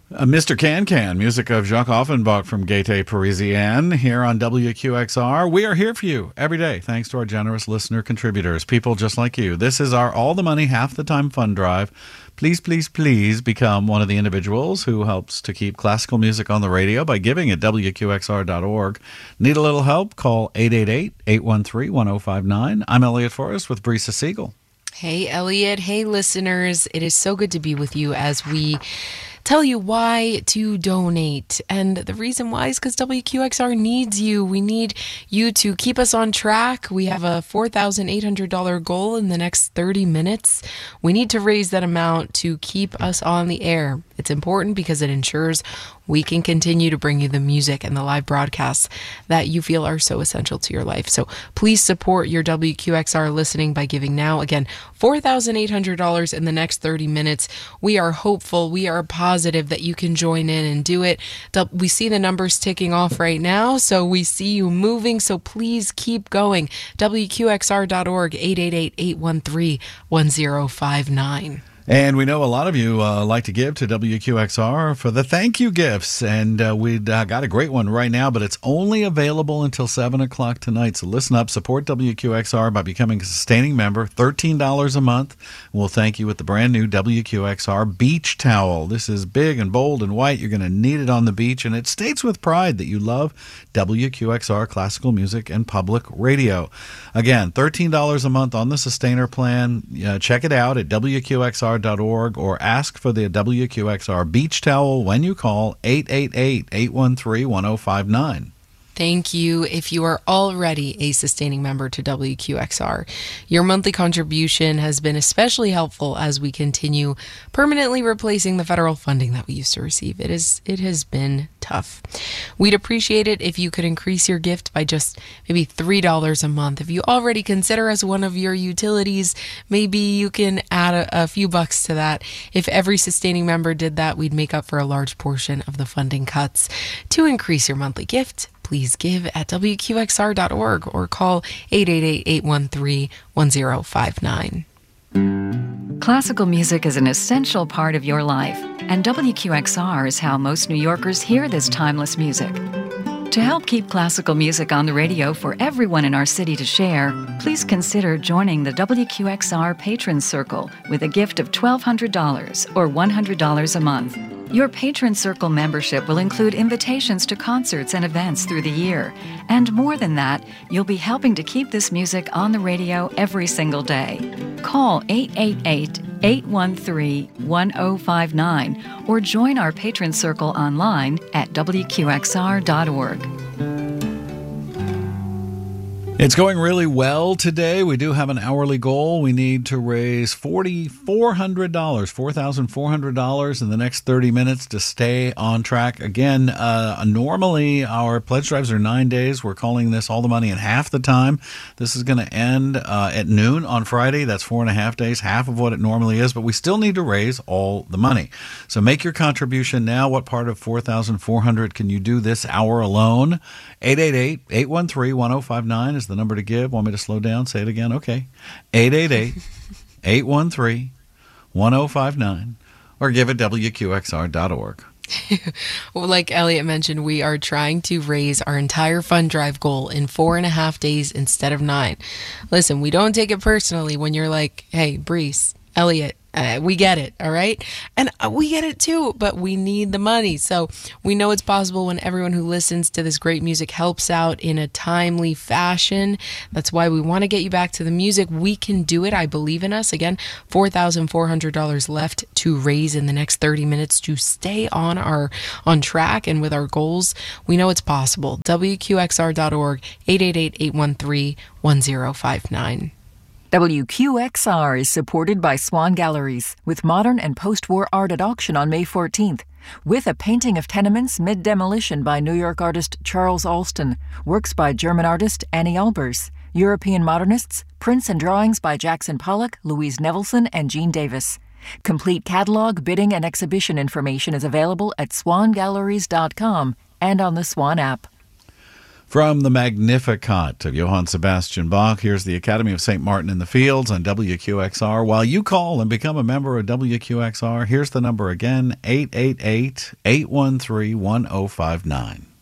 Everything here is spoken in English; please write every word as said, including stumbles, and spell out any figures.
Uh, Mister Can Can, music of Jacques Offenbach from Gaieté Parisienne here on W Q X R. We are here for you every day, thanks to our generous listener contributors, people just like you. This is our All the Money, Half the Time fund drive. Please, please, please become one of the individuals who helps to keep classical music on the radio by giving at W Q X R dot org. Need a little help? Call eight eight eight, eight one three, one oh five nine. I'm Elliot Forrest with Brisa Siegel. Hey, Elliot. Hey, listeners. It is so good to be with you as we tell you why to donate. And the reason why is because W Q X R needs you. We need you to keep us on track. We have a four thousand eight hundred dollars goal in the next thirty minutes. We need to raise that amount to keep us on the air. It's important because it ensures we can continue to bring you the music and the live broadcasts that you feel are so essential to your life. So please support your W Q X R listening by giving now. Again, four thousand eight hundred dollars in the next thirty minutes. We are hopeful. We are positive that you can join in and do it. We see the numbers ticking off right now, so we see you moving. So please keep going. W Q X R dot org, eight eight eight, eight one three, one oh five nine. And we know a lot of you uh, like to give to W Q X R for the thank you gifts. And uh, we've uh, got a great one right now, but it's only available until seven o'clock tonight. So listen up, support W Q X R by becoming a sustaining member, thirteen dollars a month. We'll thank you with the brand new W Q X R beach towel. This is big and bold and white. You're going to need it on the beach. And it states with pride that you love W Q X R classical music and public radio. Again, thirteen dollars a month on the sustainer plan. Uh, check it out at W Q X R dot org or ask for the W Q X R beach towel when you call eight eight eight, eight one three, one oh five nine. Thank you. If you are already a sustaining member to W Q X R, your monthly contribution has been especially helpful as we continue permanently replacing the federal funding that we used to receive. It is, it has been tough. We'd appreciate it if you could increase your gift by just maybe three dollars a month. If you already consider us one of your utilities, maybe you can add a, a few bucks to that. If every sustaining member did that, we'd make up for a large portion of the funding cuts. To increase your monthly gift, please give at W Q X R dot org or call eight eight eight, eight one three, one oh five nine. Classical music is an essential part of your life, and W Q X R is how most New Yorkers hear this timeless music. To help keep classical music on the radio for everyone in our city to share, please consider joining the W Q X R Patron Circle with a gift of twelve hundred dollars or one hundred dollars a month. Your Patron Circle membership will include invitations to concerts and events through the year. And more than that, you'll be helping to keep this music on the radio every single day. Call eight eight eight, eight one three, one oh five nine or join our Patron Circle online at W Q X R dot org. It's going really well today. We do have an hourly goal. We need to raise four thousand four hundred dollars, four thousand four hundred dollars in the next thirty minutes to stay on track. Again, uh, normally our pledge drives are nine days. We're calling this All the Money in half the time. This is going to end uh, at noon on Friday. That's four and a half days, half of what it normally is, but we still need to raise all the money. So make your contribution now. What part of four thousand four hundred dollars can you do this hour alone? eight eight eight, eight one three, one oh five nine is the number to give. Want me to slow down? Say it again? Okay. eight eight eight, eight one three, one oh five nine or give at W Q X R dot org. Well, like Elliot mentioned, we are trying to raise our entire fund drive goal in four and a half days instead of nine. Listen, we don't take it personally when you're like, hey, Brees, Elliot, Uh, we get it, all right? And uh, we get it too, but we need the money. So we know it's possible when everyone who listens to this great music helps out in a timely fashion. That's why we want to get you back to the music. We can do it. I believe in us. Again, four thousand four hundred dollars left to raise in the next thirty minutes to stay on our on track and with our goals. We know it's possible. W Q X R dot org, eight eight eight, eight one three, one oh five nine. W Q X R is supported by Swan Galleries, with modern and post-war art at auction on May fourteenth, with a painting of tenements mid-demolition by New York artist Charles Alston, works by German artist Annie Albers, European modernists, prints and drawings by Jackson Pollock, Louise Nevelson, and Jean Davis. Complete catalog, bidding, and exhibition information is available at swan galleries dot com and on the Swan app. From the Magnificat of Johann Sebastian Bach, here's the Academy of Saint Martin in the Fields on W Q X R. While you call and become a member of W Q X R, here's the number again, eight eight eight, eight one three, one oh five nine.